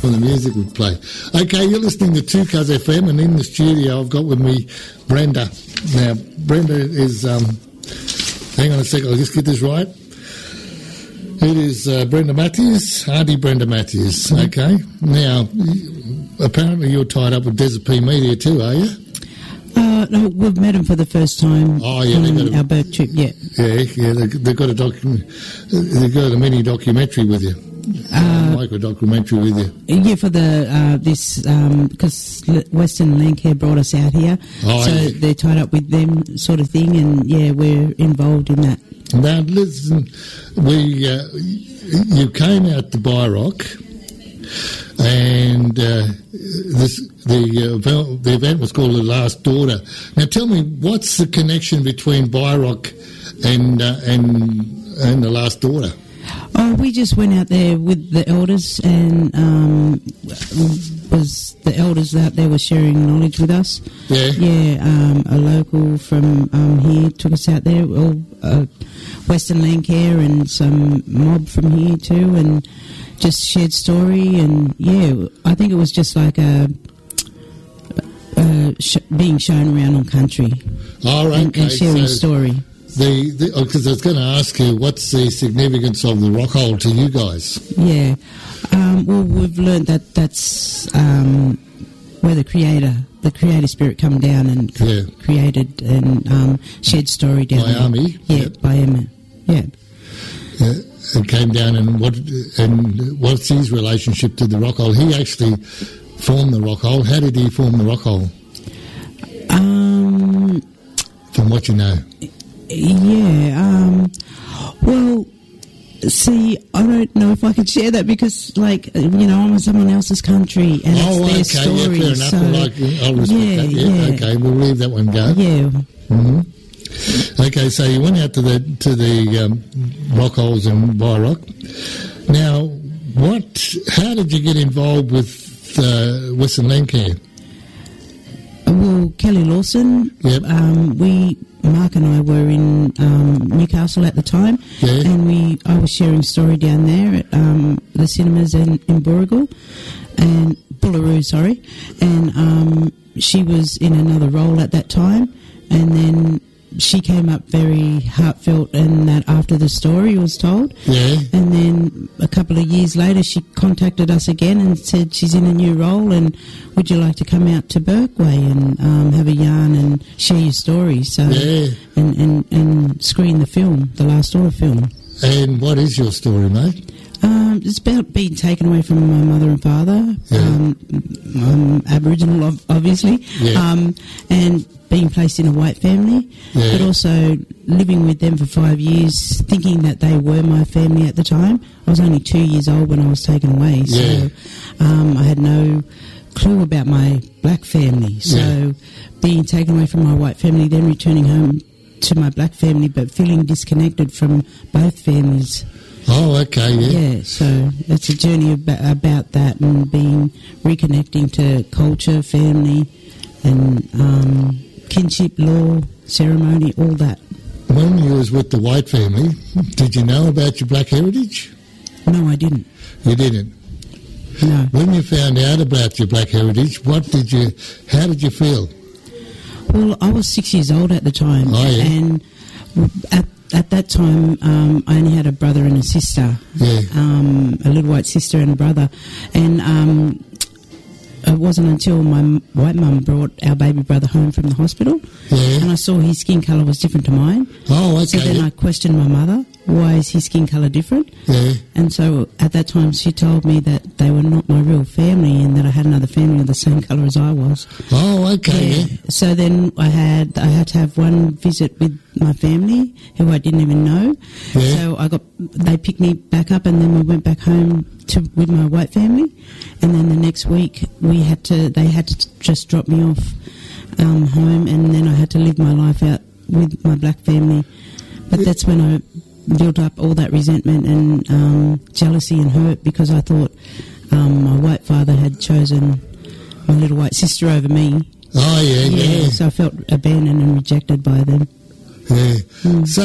from the music we play. Okay, you're listening to 2Cuz FM, and in the studio I've got with me Brenda. Now, Brenda is, hang on a second, I'll just get this right. It is Brenda Matthews, Auntie Brenda Matthews, okay? Now, apparently you're tied up with Desert P Media too, are you? No, we've met him for the first time on our boat trip, yeah. Yeah, they've got they've got a mini documentary with you. Micro documentary with you. Yeah, for the because Western Landcare brought us out here, they're tied up with them sort of thing, and yeah, we're involved in that. Now listen, you came out to Byrock, and the event was called The Last Daughter. Now tell me, what's the connection between Byrock and The Last Daughter? Oh, we just went out there with the elders, and was the elders out there were sharing knowledge with us. Yeah. Yeah, a local from here took us out there, Western Landcare and some mob from here too, and just shared story, and yeah, I think it was just like being shown around on country. All right, and sharing story. Because I was going to ask you, what's the significance of the rock hole to you guys? Yeah, well, we've learned that's where the creator spirit come down and created and shared story down there. Miami? Yeah, Miami. Yeah. It came down, and what's his relationship to the rock hole? He actually formed the rock hole. How did he form the rock hole? From what you know. Yeah, well, see, I don't know if I could share that because, like, I'm in someone else's country and it's their story. Yeah, fair enough. So, I'll respect that. Yeah, okay, we'll leave that one go. Yeah. Mm-hmm. Okay, so you went out to the rock holes in Byrock. Now, how did you get involved with Western Landcare? Well, Kelly Lawson. Yep. Mark and I were in Newcastle at the time, and I was sharing story down there at the cinemas in Boolaroo, and she was in another role at that time, and then she came up very heartfelt, and that after the story was told, and then a couple of years later she contacted us again and said she's in a new role, and would you like to come out to Berkway and have a yarn and share your story, and screen the film, the Last Daughter film. And what is your story, mate? It's about being taken away from my mother and father. I'm Aboriginal, obviously, and being placed in a white family, but also living with them for 5 years, thinking that they were my family at the time. I was only 2 years old when I was taken away, so I had no clue about my black family. So being taken away from my white family, then returning home to my black family, but feeling disconnected from both families. Oh, okay, yeah. So it's a journey about that, and reconnecting to culture, family, and kinship, law, ceremony, all that. When you was with the white family, did you know about your black heritage? No, I didn't. You didn't? No. When you found out about your black heritage, how did you feel? Well, I was 6 years old at the time, and at that time, I only had a brother and a sister, a little white sister and a brother, and it wasn't until my white mum brought our baby brother home from the hospital, and I saw his skin colour was different to mine. Oh, okay. So then I questioned my mother, why is his skin colour different? And so at that time she told me that they were not my real family, and that I had another family of the same colour as I was. Oh, okay. So then I had to have one visit with my family, who I didn't even know. So they picked me back up, and then we went back home with my white family, and then the next week they had to just drop me off home, and then I had to live my life out with my black family. But that's when I built up all that resentment and jealousy and hurt, because I thought my white father had chosen my little white sister over me. Oh, yeah. So I felt abandoned and rejected by them. Yeah. So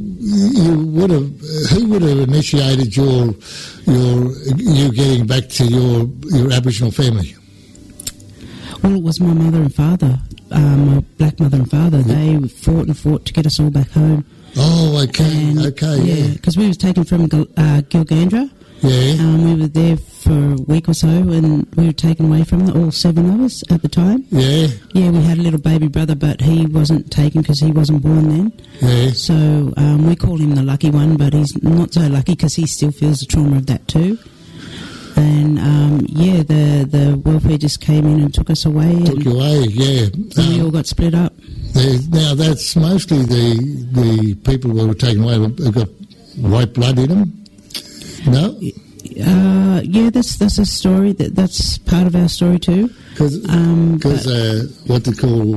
who would have initiated you getting back to your Aboriginal family? Well, it was my mother and father, my black mother and father. They fought to get us all back home. Oh, okay, yeah. Because we was taken from Gilgandra. Yeah. We were there for a week or so, and we were taken away from all 7 of us at the time. Yeah. Yeah, we had a little baby brother, but he wasn't taken because he wasn't born then. Yeah. So we call him the lucky one, but he's not so lucky because he still feels the trauma of that too. And the welfare just came in and took us away. Took you away, yeah. And we all got split up. Now that's mostly the people who were taken away who got white blood in them. No? Yeah, that's a story. That's part of our story too. Because what they call,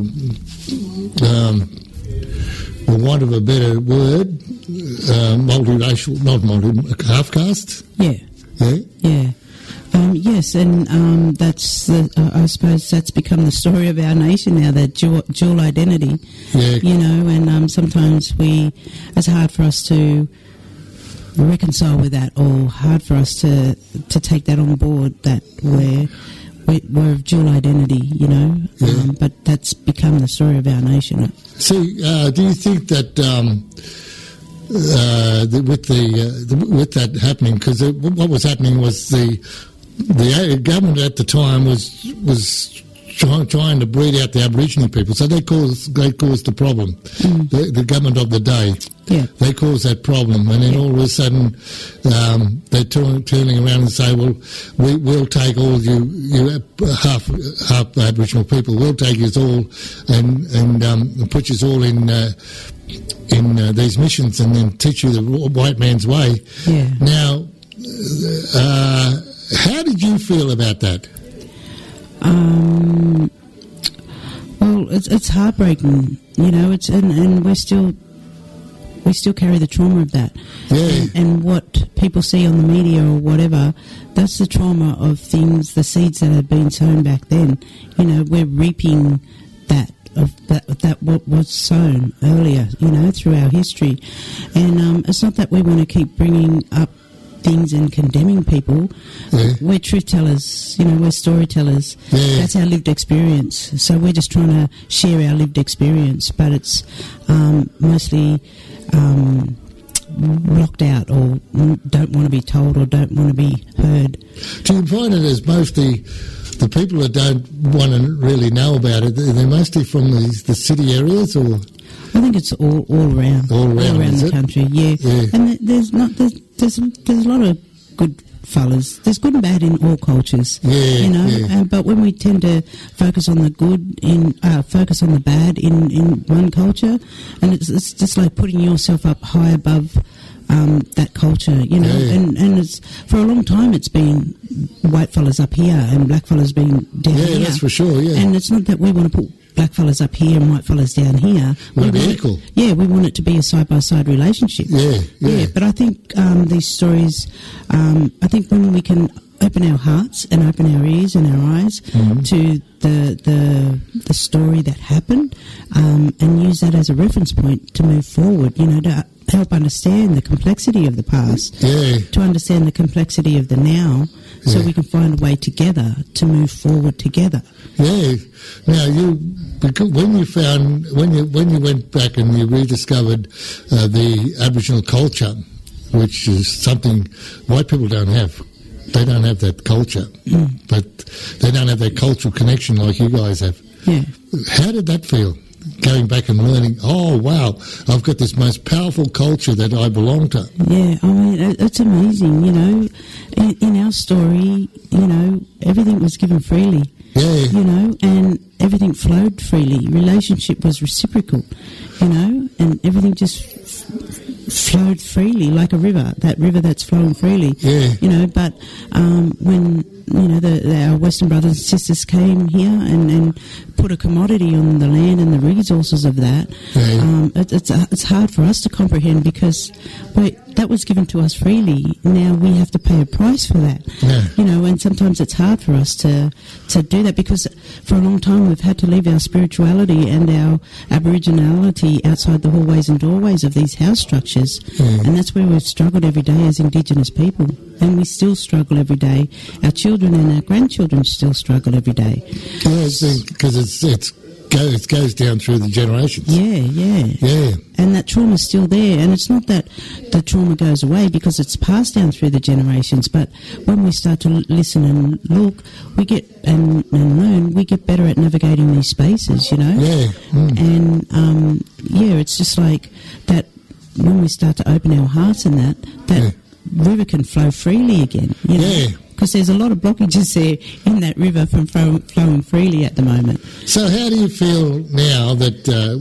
for want of a better word, multiracial, not half caste. Yeah. Yeah. Yeah. Yes, and that's I suppose that's become the story of our nation now, that dual identity. Yeah. You know, and sometimes it's hard for us to reconcile with that, or hard for us to take that on board, that we're of dual identity, you know. Yeah. But that's become the story of our nation. See, do you think that with that happening, because what was happening was the government at the time was trying to breed out the Aboriginal people, so they caused the problem. The government of the day, they caused that problem, and then all of a sudden they're turning around and say, well, we'll take all you half Aboriginal people, we'll take you all and put you all in these missions and then teach you the white man's way. Yeah. Now, how did you feel about that? Well, it's heartbreaking, you know. And we still carry the trauma of that. Yeah. And what people see on the media or whatever, that's the trauma of things, the seeds that had been sown back then. You know, we're reaping that what was sown earlier, you know, through our history. And it's not that we want to keep bringing up things and condemning people. We're truth tellers, you know, we're storytellers. That's our lived experience. So we're just trying to share our lived experience, but it's mostly blocked out, or don't want to be told, or don't want to be heard. Do you find it as mostly the people that don't want to really know about it, they're mostly from the city areas, or? I think it's all around. All around the country, yeah. And there's a lot of good fellas. There's good and bad in all cultures, you know. But when we tend to focus on the good, focus on the bad in one culture, and it's just like putting yourself up high above that culture, you know. And it's, for a long time it's been white fellas up here and black fellas being down here. Yeah, that's for sure. Yeah. And it's not that we want to put black fellas up here and white fellas down here. We want equal. We want it to be a side-by-side relationship. Yeah. But I think these stories, I think when we can open our hearts and open our ears and our eyes to the story that happened, and use that as a reference point to move forward, you know, to help understand the complexity of the past, to understand the complexity of the now, so we can find a way together to move forward together. Yeah. Now, when you went back and you rediscovered the Aboriginal culture, which is something white people don't have. They don't have that culture, but they don't have that cultural connection like you guys have. Yeah. How did that feel? Going back and learning, oh, wow, I've got this most powerful culture that I belong to. Yeah, I mean, it's amazing, you know. In our story, you know, everything was given freely. You know, and everything flowed freely. Relationship was reciprocal, you know, and everything just flowed freely like a river, that river that's flowing freely. You know, but when, you know, our Western brothers and sisters came here and put a commodity on the land and the resources of that. It's hard for us to comprehend because that was given to us freely. Now we have to pay a price for that. And sometimes it's hard for us to do that because for a long time we've had to leave our spirituality and our aboriginality outside the hallways and doorways of these house structures, and that's where we've struggled every day as Indigenous people, and we still struggle every day. Our children and our grandchildren still struggle every day. Because it goes down through the generations. Yeah. And that trauma's still there, and it's not that the trauma goes away because it's passed down through the generations, but when we start to listen and look, we get and learn, we get better at navigating these spaces, And it's just like that when we start to open our hearts and that river can flow freely again, because there's a lot of blockages there in that river from flowing freely at the moment. So how do you feel now that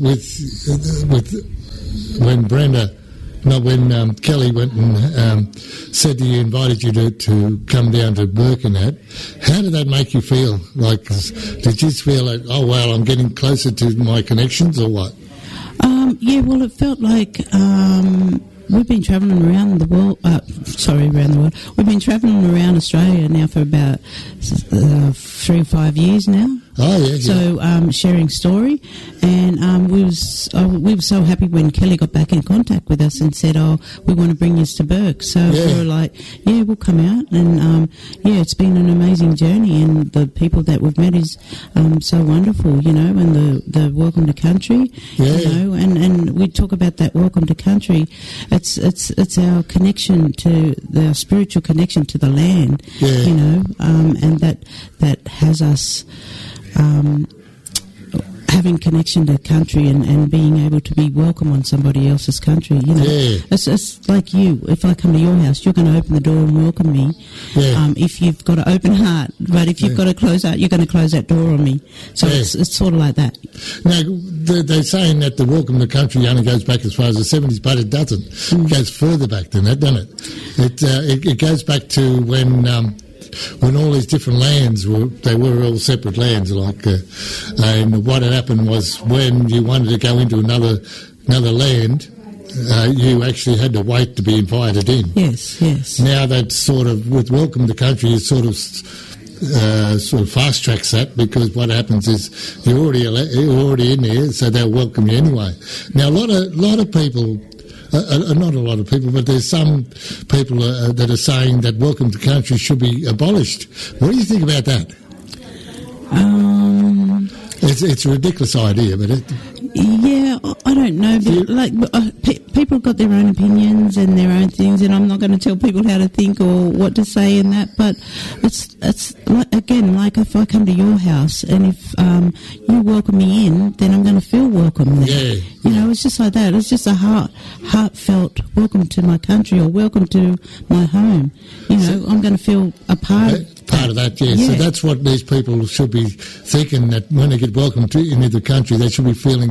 when Kelly went and said to you, invited you to come down to Birkenhead, how did that make you feel? Like, did you feel like, oh, wow, I'm getting closer to my connections or what? Well, it felt like... we've been travelling around the world. We've been travelling around Australia now for about 3 or 5 years now. Oh yeah. So sharing story, and we were so happy when Kelly got back in contact with us and said, "Oh, we want to bring you to Burke." So we were like, "Yeah, we'll come out." And it's been an amazing journey, and the people that we've met is so wonderful, and the welcome to country, and we talk about that welcome to country. It's our connection to our spiritual connection to the land, and that has us having connection to country and being able to be welcome on somebody else's country. It's like you. If I come to your house, you're going to open the door and welcome me. If you've got an open heart, but if you've got a closed heart, you're going to close that door on me. So it's sort of like that. Now they're saying that the welcome to country only goes back as far as the 70s, but it doesn't. It goes further back than that, doesn't it? It goes back to when all these different lands were all separate lands, and what had happened was when you wanted to go into another land, you actually had to wait to be invited in. Yes. Now that sort of with welcome to country, it sort of fast tracks that, because what happens is you're already in there, so they'll welcome you anyway. Now a lot of people. Not a lot of people, but there's some people that are saying that welcome to country should be abolished. What do you think about that? It's a ridiculous idea, but I don't know. But people got their own opinions and their own things, and I'm not going to tell people how to think or what to say in that. But it's like if I come to your house and if you welcome me in, then I'm going to feel welcome there. It's just like that. It's just a heartfelt welcome to my country or welcome to my home. I'm going to feel a part of that, So that's what these people should be thinking, that when they get welcomed into the country, they should be feeling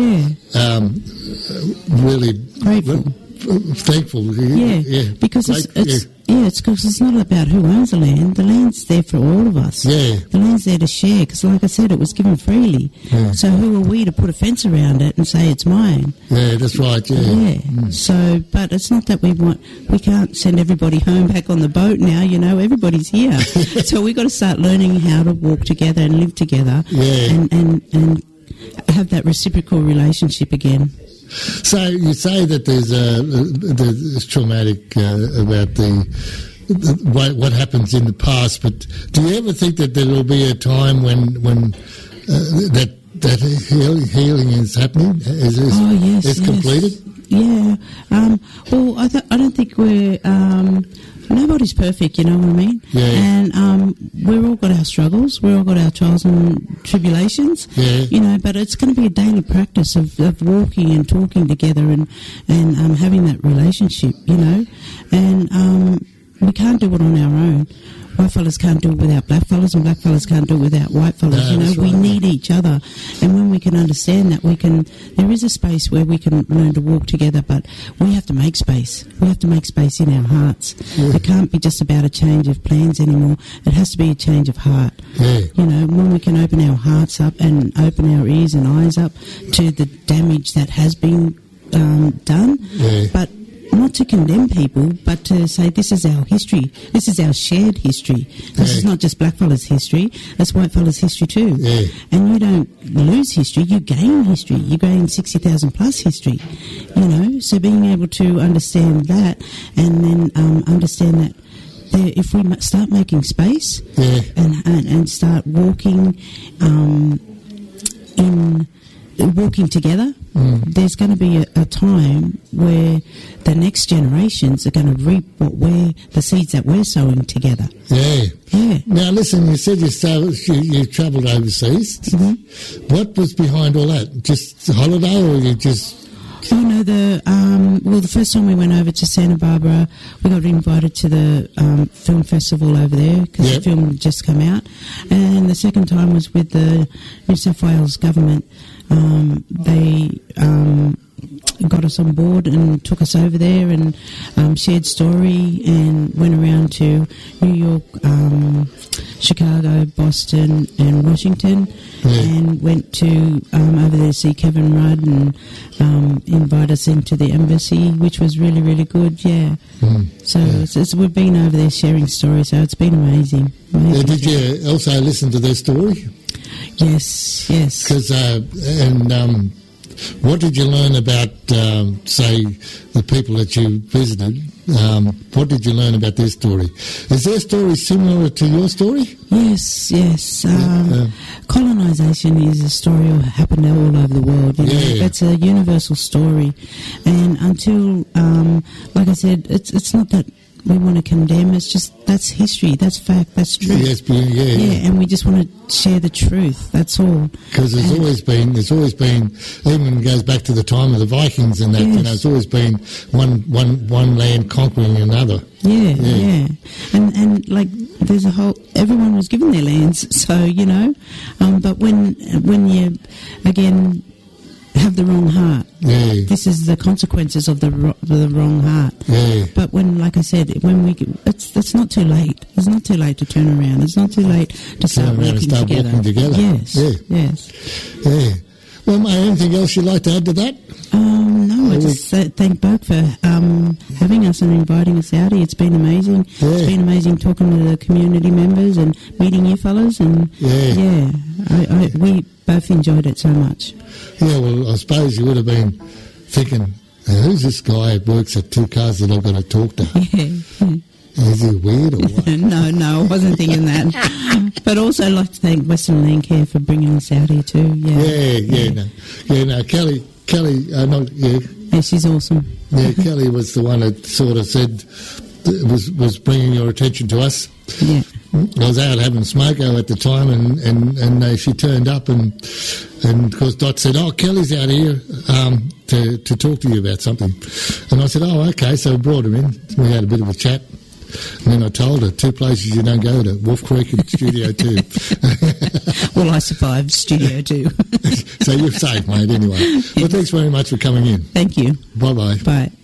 really grateful, thankful. Because it's because it's not about who owns the land. The land's there for all of us. The land's there to share, because like I said, it was given freely. So who are we to put a fence around it and say it's mine? That's right. So, but it's not that we can't send everybody home back on the boat now. Everybody's here. So we've got to start learning how to walk together and live together and have that reciprocal relationship again. So you say that there's traumatic about what happens in the past, but do you ever think that there will be a time when that healing is happening? Is completed? Yeah. Well, I don't think we're. Nobody's perfect, you know what I mean? And we've all got our struggles, we've all got our trials and tribulations, but it's going to be a daily practice of walking and talking together and having that relationship, and we can't do it on our own. White fellas can't do it without black fellas, and black fellas can't do it without white fellas. We need each other. And when we can understand that, there is a space where we can learn to walk together, but we have to make space. We have to make space in our hearts. Yeah. It can't be just about a change of plans anymore. It has to be a change of heart. Yeah. You know, when we can open our hearts up and open our ears and eyes up to the damage that has been done, but not to condemn people, but to say this is our history. This is our shared history. This is not just blackfellas' history. It's whitefellas' history too. Yeah. And you don't lose history. You gain history. You gain 60,000 plus history. You know, so being able to understand that, and then understand that if we start making space and start walking walking together, there's going to be a time where the next generations are going to reap the seeds that we're sowing together. Yeah. Yeah. Now, listen, you said you travelled overseas. Mm-hmm. What was behind all that? Just a holiday, or you just... Oh, no, the first time we went over to Santa Barbara, we got invited to the film festival over there because the film had just come out. And the second time was with the New South Wales government. They got us on board and took us over there and shared story and went around to New York, Chicago, Boston and Washington, and went to over there to see Kevin Rudd and invite us into the embassy, which was really, really good, So we've been over there sharing stories, so it's been amazing. Did you also listen to their story? Yes. Because, what did you learn about, say, the people that you visited? What did you learn about their story? Is their story similar to your story? Yes. Colonisation is a story that happened all over the world. You know? That's a universal story. And until, like I said, it's not that we want to condemn. It's just that's history, that's fact, that's truth. Yes, and we just want to share the truth. That's all. Because there's always been, even when it goes back to the time of the Vikings and that, you know, it's always been one land conquering another. Yeah. And like there's everyone was given their lands, so you know. But when you again have the wrong heart. This is the consequences of the wrong heart. But when, like I said, it's not too late. It's not too late to turn around. It's not too late to start walking together. Yes. Well, mate, anything else you'd like to add to that? No, I just thank Buck for having us and inviting us out here. It's been amazing. It's been amazing talking to the community members and meeting you fellas. And we both enjoyed it so much. Yeah, well, I suppose you would have been thinking, who's this guy who works at Two Cars that I've got to talk to? Is he weird or what? No, I wasn't thinking that. But also I'd like to thank Western Landcare for bringing us out here too. Kelly, Yeah, she's awesome. Yeah, Kelly was the one that sort of said, was bringing your attention to us. Yeah. I was out having smoko at the time, and she turned up, and of course Dot said, "Oh, Kelly's out here to talk to you about something," and I said, "Oh, okay." So I brought him in. We had a bit of a chat, and then I told her 2 places you don't go to: Wolf Creek and Studio 2. Well, I survived Studio 2. So you're safe, mate. Anyway, well, thanks very much for coming in. Thank you. Bye. Bye.